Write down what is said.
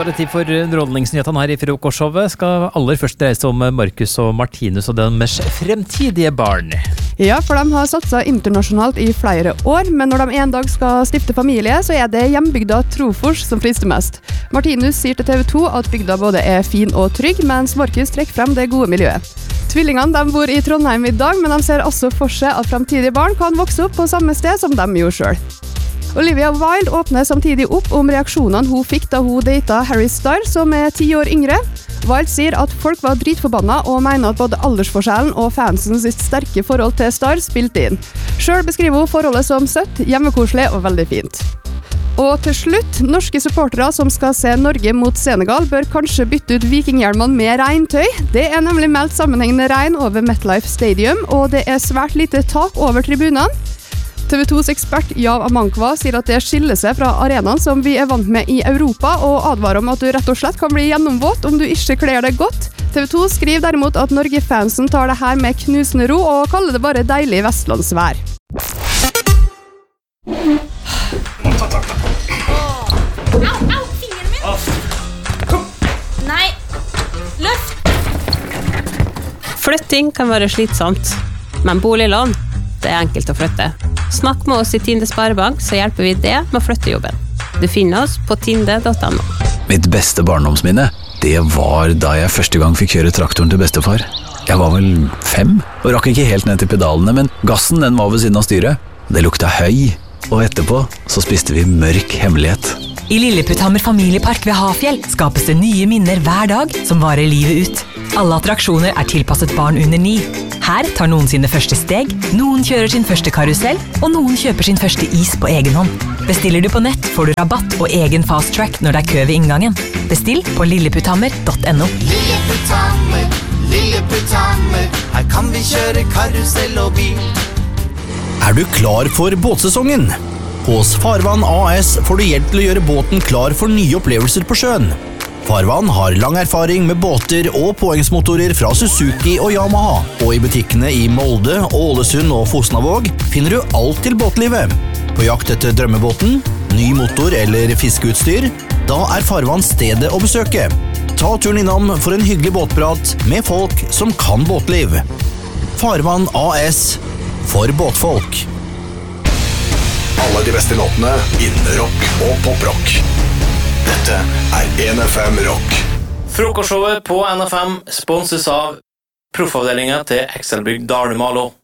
var det tid for underholdningsnyhetene her I frokostshowet. Skal aller først dreie seg om Marcus og Martinus og deres fremtidige barn. Ja, for de har satset internasjonalt I flere år, men når de en dag skal stifte familie, så det hjembygda Trofors som frister mest. Martinus sier til TV 2 at bygda både fin og trygg, mens Marcus trekker frem det gode miljøet. Tvillingene de bor I Trondheim I dag, men de ser også for seg at fremtidige barn kan vokse opp på samme sted som de gjorde selv. Olivia Wilde åpner samtidig opp om reaksjonene hun fikk da hun datet Harry Styles, som 10 år yngre. Wilde sier at folk var dritforbanna og mener at både aldersforskjellen og fansens sterke forhold til Styles spilte inn. Selv beskriver hun forholdet som søtt, hjemmekoselig og veldig fint. Og til slutt, norske supportere som skal se Norge mot Senegal bør kanskje bytte ut vikinghjelmene med regntøy. Det nemlig meldt sammenhengende regn over MetLife Stadium, og det svært lite tak over tribunene. TV 2s ekspert Jav Amankwa sier at det skiller seg fra arenaen som vi vant med I Europa, og advarer om at du rett og slett kan bli gjennomvåt om du ikke kler deg godt. TV 2 skriver derimot at Norge-fansen tar det her med knusende ro og kaller det bare deilig vestlandsvær. Au, fingeren min! Kom! Nei, løft! Flytting kan være slitsomt, men boliglån, det enkelt å flytte. Snakk med oss I Tinde Sparebank, så hjelper vi det med å flytte jobben. Du finner oss på tinde.no. Mitt beste barndomsminne, det var da jeg første gang fikk kjøre traktoren til bestefar. Jeg var vel 5, og rakk ikke helt ned til pedalene, men gassen den var ved siden av styret. Det lukta høy, og etterpå så spiste vi mørk hemmelighet. I Lilleputthammer familiepark ved Hafjell skapes det nye minner hver dag som varer livet ut. Alle attraksjoner tilpasset barn under 9. Her tar noen sine første steg, noen kjører sin første karusell, og noen kjøper sin første is på egen hånd. Bestiller du på nett, får du rabatt og egen fast track når det kø ved inngangen. Bestill på lilleputthammer.no. Lilleputthammer, Lilleputthammer, her kan vi kjøre karusell og bil. Du klar for båtsesongen? Hos Farvann AS får du hjelp til å gjøre båten klar for nye opplevelser på sjøen. Farvann har lang erfaring med båter og påhengsmotorer fra Suzuki og Yamaha, og I butikkene I Molde, Ålesund og Fosnavåg finner du alt til båtlivet. På jakt etter drømmebåten, ny motor eller fiskeutstyr, da Farvann stedet å besøke. Ta turen innom for en hyggelig båtprat med folk som kan båtliv. Farvann AS, for båtfolk. Alle de beste låtene innen rock og poprock. Dette 1FM Rock. Frokostshowet på NFM sponses av proffavdelingen til Excelbygg Dalumalo.